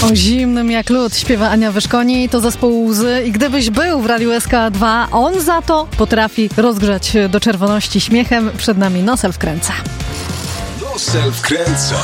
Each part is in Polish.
O zimnym jak lód śpiewa Ania Wyszkoni, to zespół Łzy i gdybyś był w Radiu SK2, on za to potrafi rozgrzać do czerwoności śmiechem. Przed nami Nosel wkręca. Nosel wkręca.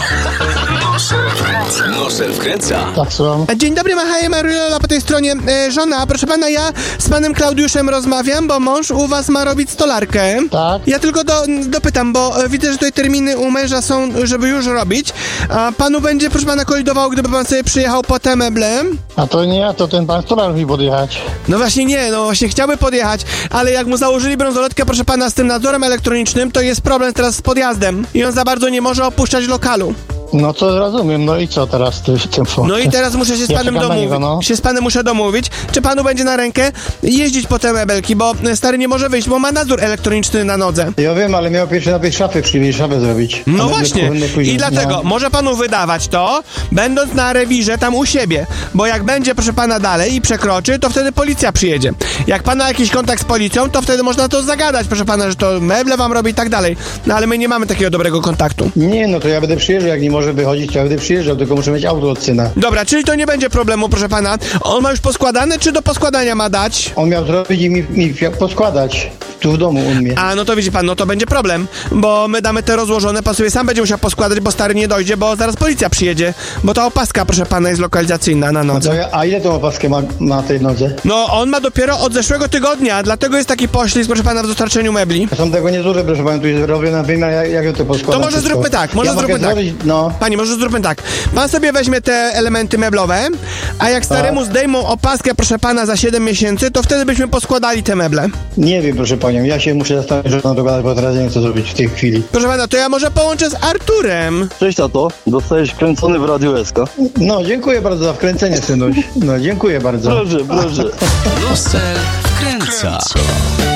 Nosel wkręca. Tak, słucham. Dzień dobry, Machaje Mariola po tej stronie. Żona, proszę pana, ja z panem Klaudiuszem rozmawiam, bo mąż u was ma robić stolarkę. Tak. Ja tylko dopytam, bo widzę, że tutaj terminy u męża są, żeby już robić. A panu będzie, proszę pana, kolidowało, gdyby pan sobie przyjechał po te meble? A to nie ja, to ten pan stolarz mi podjechać. No właśnie nie, no właśnie chciałby podjechać, ale jak mu założyli bransoletkę, proszę pana, z tym nadzorem elektronicznym, to jest problem teraz z podjazdem i on za bardzo nie może opuszczać lokalu. No to rozumiem, no i co teraz w tym No i teraz muszę się z panem domówić. Się z panem muszę domówić, czy panu będzie na rękę jeździć po te mebelki, bo stary nie może wyjść, bo ma nadzór elektroniczny na nodze. Ja wiem, ale miał pierwszy najpierw szafę przyjść, szafę zrobić. No właśnie, później, i dlatego może panu wydawać to, będąc na rewirze tam u siebie, bo jak będzie, proszę pana, dalej i przekroczy, to wtedy policja przyjedzie. Jak pan ma jakiś kontakt z policją, to wtedy można to zagadać, proszę pana, że to meble wam robi i tak dalej. No ale my nie mamy takiego dobrego kontaktu. Nie, no to ja będę przyjeżdżał, jak nie może wychodzić, to ja będę przyjeżdżał, tylko muszę mieć auto od syna. Dobra, czyli to nie będzie problemu, proszę pana. On ma już poskładane, czy do poskładania ma dać? On miał zrobić i mi poskładać. Tu w domu u mnie. A, no to widzi pan, no to będzie problem, bo my damy te rozłożone, pan sobie sam będzie musiał poskładać, bo stary nie dojdzie, bo zaraz policja przyjedzie, bo ta opaska, proszę pana, jest lokalizacyjna na nodze. A ile tą opaskę ma na tej nodze? No, on ma dopiero od zeszłego tygodnia, dlatego jest taki poślizg, proszę pana, w dostarczeniu mebli. Ja sam tego nie zużę, proszę pana, tu jest robię na wymiar, jak ja to poskładam. To może wszystko. zróbmy tak, No. Panie, może zróbmy tak. Pan sobie weźmie te elementy meblowe, a jak staremu zdejmą opaskę, proszę pana, za 7 miesięcy, to wtedy byśmy poskładali te meble. Nie wiem, proszę panią, ja się muszę zastanowić, że na dogadać, bo teraz nie wiem, co zrobić w tej chwili. Proszę pana, to ja może połączę z Arturem. Cześć tato, dostajesz wkręcony w Radiu SK. No, dziękuję bardzo za wkręcenie, synuś. No, dziękuję bardzo. Proszę. Nosel wkręca.